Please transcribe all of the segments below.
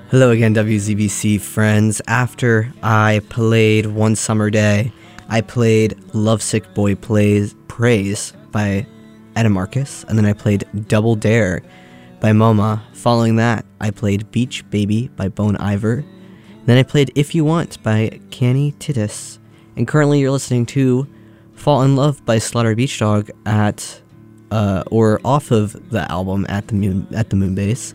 Hello again, WZBC friends. After I played One Summer Day, I played Lovesick Boy Praise by Adam Marcus, and then I played Double Dare by MoMA. Following that, I played Beach Baby by Bone Iver. Then I played If You Want by Canny Titus. And currently you're listening to Fall in Love by Slaughter Beach Dog or off of the album At the Moonbase.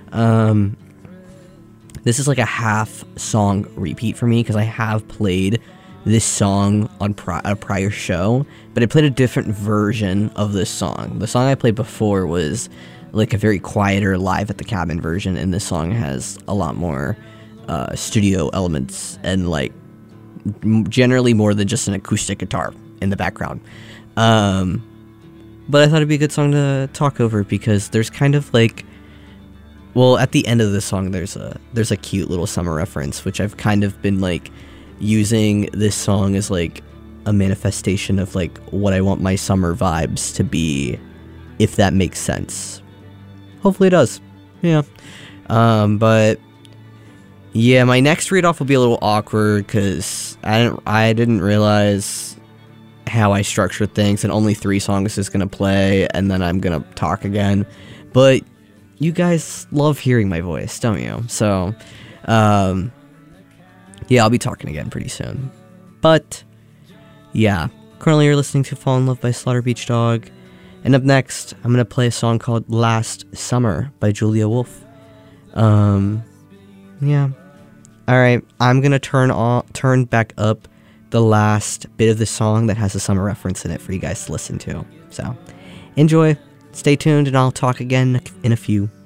This is like a half song repeat for me because I have played this song on a prior show, but I played a different version of this song. The song I played before was like a very quieter live at the cabin version, and this song has a lot more studio elements and like generally more than just an acoustic guitar in the background. But I thought it'd be a good song to talk over because there's kind of like, well, at the end of the song, there's a cute little summer reference, which I've kind of been like using this song as like a manifestation of like what I want my summer vibes to be, if that makes sense. Hopefully it does. Yeah. But yeah, my next read off will be a little awkward because I didn't realize how I structured things, and only 3 songs is gonna play, and then I'm gonna talk again. But you guys love hearing my voice, don't you? So, yeah, I'll be talking again pretty soon. But, yeah, currently you're listening to Fall in Love by Slaughter Beach Dog. And up next, I'm going to play a song called Last Summer by Julia Wolf. Yeah. Alright, I'm going to turn back up the last bit of the song that has a summer reference in it for you guys to listen to. So, enjoy. Stay tuned, and I'll talk again in a few.